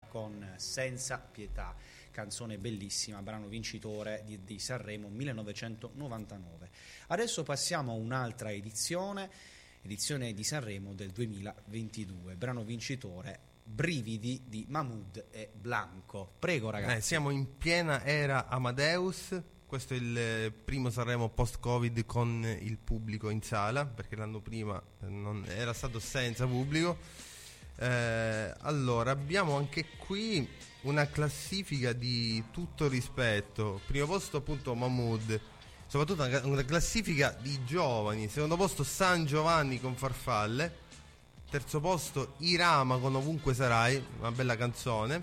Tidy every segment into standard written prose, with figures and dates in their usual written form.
con Senza Pietà, canzone bellissima, brano vincitore di Sanremo 1999. Adesso passiamo a un'altra edizione di Sanremo del 2022, brano vincitore Brividi di Mahmood e Blanco. Prego ragazzi. Siamo in piena era Amadeus. Questo è il primo Sanremo post-Covid con il pubblico in sala, perché l'anno prima non era stato senza pubblico. Allora, abbiamo anche qui una classifica di tutto rispetto. Primo posto appunto Mahmood, soprattutto una classifica di giovani. Secondo posto San Giovanni con Farfalle. Terzo posto Irama con Ovunque Sarai, una bella canzone.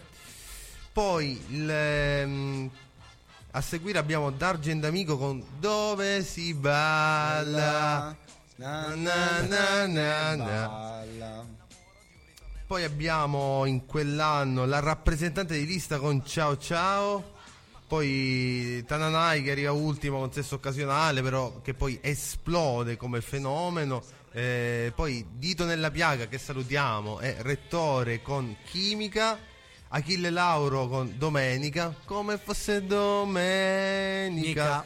Poi a seguire abbiamo D'Argent Amico con Dove si balla, na na na na na. Poi abbiamo in quell'anno la rappresentante di lista con Ciao Ciao. Poi Tananai che arriva ultimo con Sesso Occasionale, però che poi esplode come fenomeno. Poi Dito nella Piaga, che salutiamo, e Rettore con Chimica. Achille Lauro con Domenica, come fosse domenica.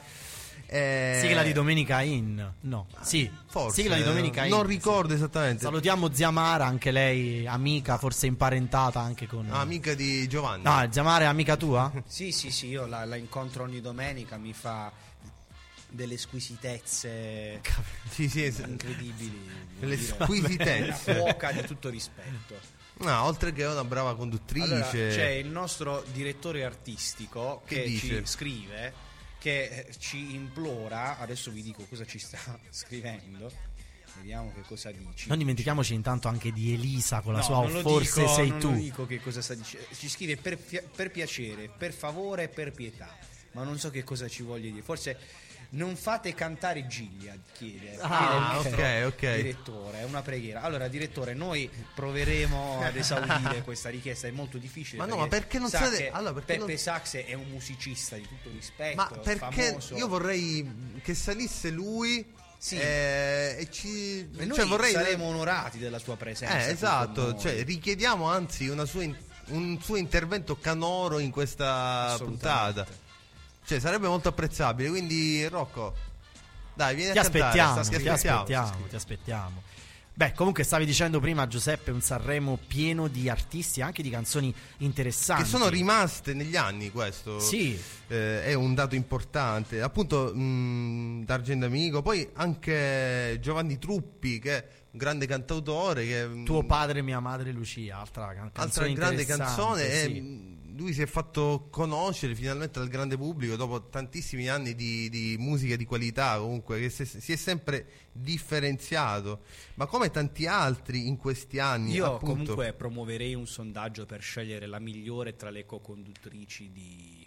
Sigla di Domenica In. No, sì, forse sigla di Domenica In. Non ricordo esattamente. Salutiamo zia Mara, anche lei amica, forse imparentata anche con amica di Giovanni. No, zia Mara è amica tua? Sì, io la incontro ogni domenica, mi fa delle squisitezze incredibili. Delle squisitezze. Una cuoca di tutto rispetto. No, oltre che una brava conduttrice. Allora, c'è il nostro direttore artistico che ci scrive, che ci implora. Adesso vi dico cosa ci sta scrivendo. Vediamo che cosa dici. Non dimentichiamoci intanto anche di Elisa con la sua Forse sei tu. Non dico che cosa sta dicendo. Ci scrive per piacere, per favore, per pietà. Ma non so che cosa ci voglia dire. Forse non fate cantare Giglia, chiede ok. direttore, è una preghiera. Allora direttore, noi proveremo ad esaudire questa richiesta, è molto difficile. Ma perché non siete... Allora, Peppe Sax è un musicista di tutto rispetto, ma perché famoso. Io vorrei che salisse lui. Sì. E noi saremo onorati della sua presenza. Esatto, richiediamo anzi un suo intervento canoro in questa puntata. Sarebbe molto apprezzabile. Quindi Rocco, dai, vieni a cantare. Ti aspettiamo. Beh, comunque stavi dicendo prima, Giuseppe, un Sanremo pieno di artisti, anche di canzoni interessanti che sono rimaste negli anni. Questo è un dato importante. Appunto D'Argent Amico, poi anche Giovanni Truppi, che è un grande cantautore, Tuo padre, mia madre Lucia, altra grande canzone. Sì. Lui si è fatto conoscere finalmente dal grande pubblico dopo tantissimi anni di musica di qualità, comunque, che si è sempre differenziato, ma come tanti altri in questi anni. Io comunque promuoverei un sondaggio per scegliere la migliore tra le co-conduttrici di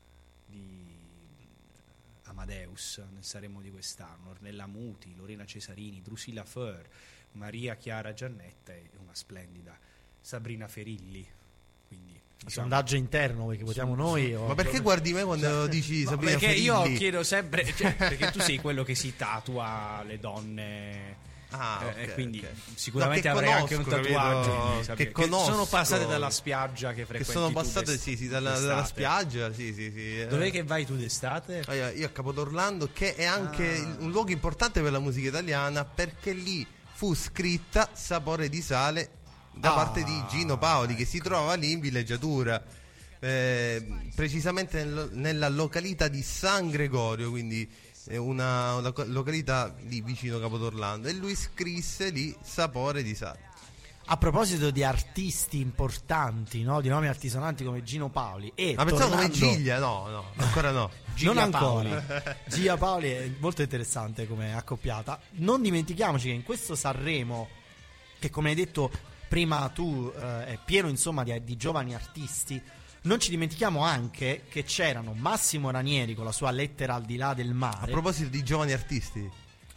Amadeus nel Sanremo di quest'anno: Ornella Muti, Lorena Cesarini, Drusilla Fair, Maria Chiara Giannetta e una splendida Sabrina Ferilli. Quindi sondaggio interno, perché votiamo noi ma perché guardi me quando dici Sabrina perché Ferilli? Io chiedo sempre, perché tu sei quello che si tatua le donne, okay, quindi sicuramente avrai anche un tatuaggio che sono passate dalla spiaggia, che frequenti, che sono passate dalla spiaggia. Sì. Dov'è che vai tu d'estate? Io a Capodorlando, che è anche un luogo importante per la musica italiana, perché lì fu scritta Sapore di sale da parte di Gino Paoli, che si trova lì in villeggiatura, precisamente nella località di San Gregorio, quindi una località lì vicino Capodorlando, e lui scrisse lì Sapore di sale. A proposito di artisti importanti, no? Di nomi altisonanti come Gino Paoli pensavo come Giglia, no, ancora no. Non ancora. Gia Paoli è molto interessante come accoppiata. Non dimentichiamoci che in questo Sanremo, che come hai detto prima tu, è pieno insomma di giovani artisti, non ci dimentichiamo anche che c'erano Massimo Ranieri con la sua Lettera al di là del mare. A proposito di giovani artisti,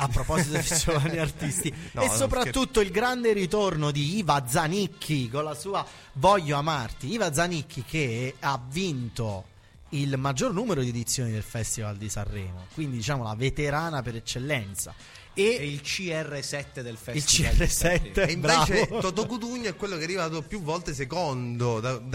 e soprattutto il grande ritorno di Iva Zanicchi con la sua Voglio amarti. Iva Zanicchi, che ha vinto il maggior numero di edizioni del Festival di Sanremo, quindi diciamo la veterana per eccellenza. E il CR7 del festival. Il CR7, e invece Totò Cutugno è quello che è arrivato più volte secondo